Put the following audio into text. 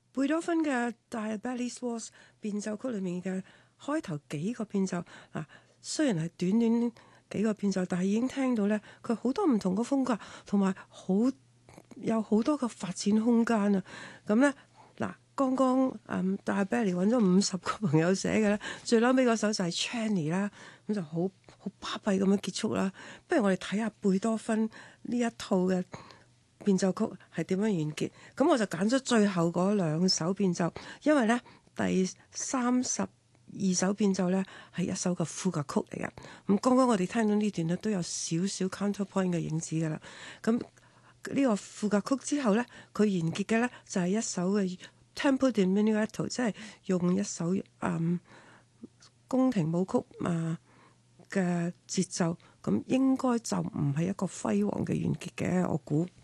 貝多芬嘅《Diabelli's Waltz》變奏曲裏面嘅開頭幾個變奏嗱，雖然係短短幾個變奏，但係已經聽到咧，佢好多唔同嘅風格，同埋有好多嘅發展空間啊！咁咧嗱，剛剛Diabelli 揾咗50個朋友寫嘅咧，最嬲尾嗰首就係 Czerny 啦，咁就好巴閉咁樣結束啦。不如我哋睇下貝多芬呢一套嘅變奏曲係點樣完結？咁我就揀咗最後嗰2首變奏，因為咧第32首變奏咧係一首嘅賦格曲嚟嘅。咁剛剛我哋聽到呢段咧都有少少 counterpoint 嘅影子噶啦。咁呢個賦格曲之後咧，佢完結嘅咧就係一首嘅 tempo diminuendo，即係用一首宮廷舞曲嘅節奏。咁應該就唔係一個輝煌嘅完結嘅，我估。